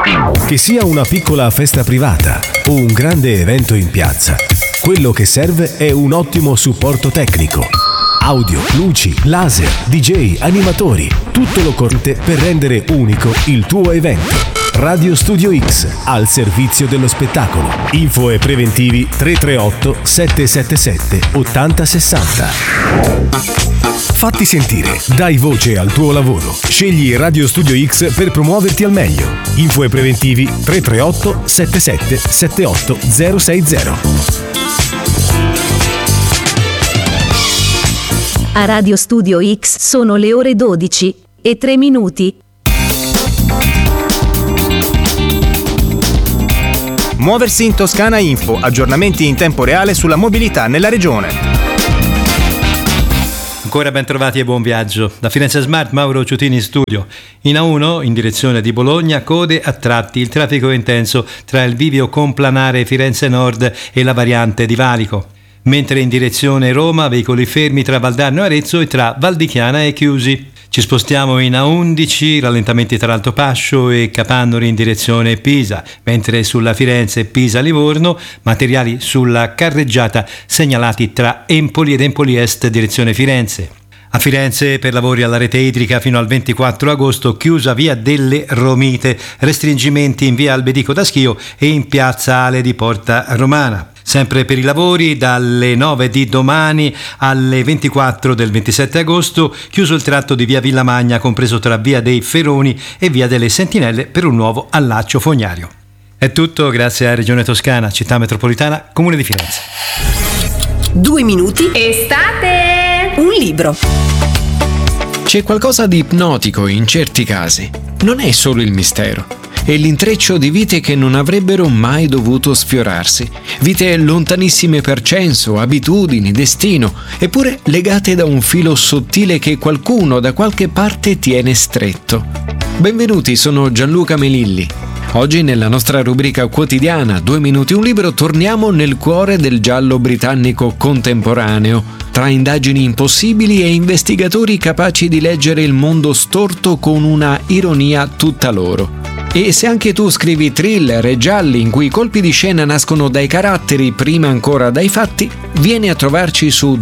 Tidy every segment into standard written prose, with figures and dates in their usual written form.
Che sia una piccola festa privata o un grande evento in piazza, quello che serve è un ottimo supporto tecnico. Audio, luci, laser, DJ, animatori, tutto l'occorrente per rendere unico il tuo evento. Radio Studio X, al servizio dello spettacolo. Info e preventivi 338 777 8060. Fatti sentire, dai voce al tuo lavoro. Scegli Radio Studio X per promuoverti al meglio. Info e preventivi 338 77 78 060. A Radio Studio X sono le ore 12:03. Muoversi in Toscana Info, aggiornamenti in tempo reale sulla mobilità nella regione. Ancora ben trovati e buon viaggio. Da Firenze Smart, Mauro Ciutini in studio. In A1, in direzione di Bologna, code a tratti, il traffico è intenso tra il bivio complanare Firenze Nord e la variante di Valico. Mentre in direzione Roma, veicoli fermi tra Valdarno e Arezzo e tra Valdichiana e Chiusi. Ci spostiamo in A11, rallentamenti tra Altopascio e Capannori in direzione Pisa, mentre sulla Firenze Pisa-Livorno, materiali sulla carreggiata segnalati tra Empoli ed Empoli Est direzione Firenze. A Firenze per lavori alla rete idrica fino al 24 agosto, chiusa via delle Romite, restringimenti in via Albedico da Schio e in piazza Ale di Porta Romana. Sempre per i lavori, dalle 9 di domani alle 24 del 27 agosto, chiuso il tratto di via Villamagna, compreso tra via dei Feroni e via delle Sentinelle per un nuovo allaccio fognario. È tutto, grazie a Regione Toscana, Città Metropolitana, Comune di Firenze. 2 minuti. Estate! Un libro. C'è qualcosa di ipnotico in certi casi. Non è solo il mistero. È l'intreccio di vite che non avrebbero mai dovuto sfiorarsi. Vite lontanissime per censo, abitudini, destino, eppure legate da un filo sottile che qualcuno da qualche parte tiene stretto. Benvenuti, sono Gianluca Melilli. Oggi nella nostra rubrica quotidiana 2 minuti un libro torniamo nel cuore del giallo britannico contemporaneo, tra indagini impossibili e investigatori capaci di leggere il mondo storto con una ironia tutta loro. E se anche tu scrivi thriller e gialli in cui i colpi di scena nascono dai caratteri prima ancora dai fatti, vieni a trovarci su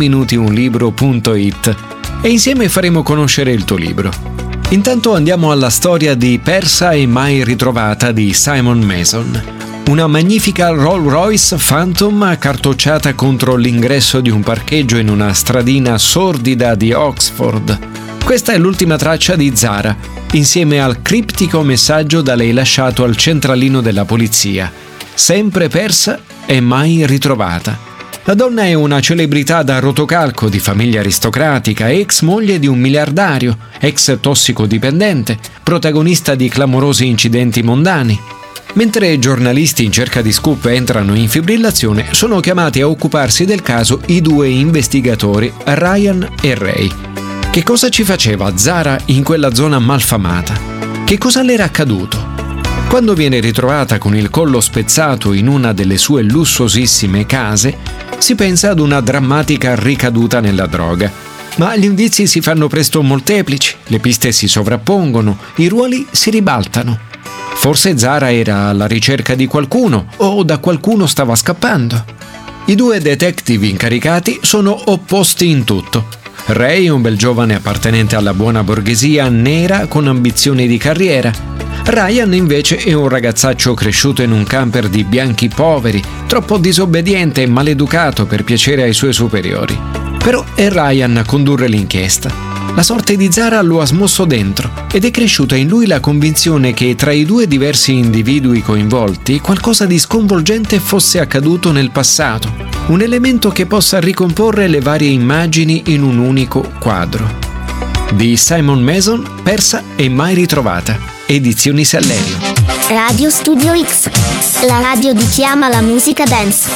2minutiunlibro.it e insieme faremo conoscere il tuo libro. Intanto andiamo alla storia di Persa e mai ritrovata di Simon Mason. Una magnifica Rolls Royce Phantom accartocciata contro l'ingresso di un parcheggio in una stradina sordida di Oxford. Questa è l'ultima traccia di Zara, insieme al criptico messaggio da lei lasciato al centralino della polizia. Sempre persa e mai ritrovata. La donna è una celebrità da rotocalco di famiglia aristocratica, ex moglie di un miliardario, ex tossicodipendente, protagonista di clamorosi incidenti mondani. Mentre giornalisti in cerca di scoop entrano in fibrillazione, sono chiamati a occuparsi del caso i 2 investigatori, Ryan e Ray. Che cosa ci faceva Zara in quella zona malfamata? Che cosa le era accaduto? Quando viene ritrovata con il collo spezzato in una delle sue lussuosissime case, si pensa ad una drammatica ricaduta nella droga. Ma gli indizi si fanno presto molteplici, le piste si sovrappongono, i ruoli si ribaltano. Forse Zara era alla ricerca di qualcuno o da qualcuno stava scappando. I 2 detective incaricati sono opposti in tutto. Ray è un bel giovane appartenente alla buona borghesia nera con ambizioni di carriera. Ryan invece è un ragazzaccio cresciuto in un camper di bianchi poveri, troppo disobbediente e maleducato per piacere ai suoi superiori. Però è Ryan a condurre l'inchiesta. La sorte di Zara lo ha smosso dentro ed è cresciuta in lui la convinzione che tra i 2 diversi individui coinvolti qualcosa di sconvolgente fosse accaduto nel passato, un elemento che possa ricomporre le varie immagini in un unico quadro. Di Simon Mason, Persa e mai ritrovata, edizioni Sellerio. Radio Studio X, la radio di chi ama la musica dance.